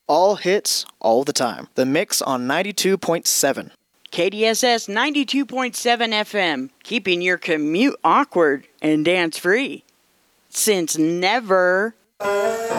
All hits, all the time. The Mix on 92.7. KDSS 92.7 FM, keeping your commute awkward and dance-free. Since never...